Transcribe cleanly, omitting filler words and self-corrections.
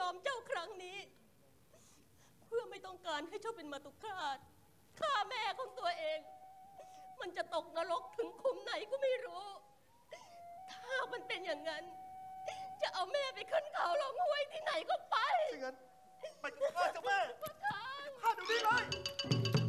ยอมเจ้าครั้งนี้เพื่อไม่ต้องการให้เจ้าเป็นมาตุฆาตฆ่าแม่ของตัวเองมันจะตกนรกถึงขุมไหนก็ไม่รู้ถ้ามันเป็นอย่างนั้นจะเอาแม่ไปขึ้นค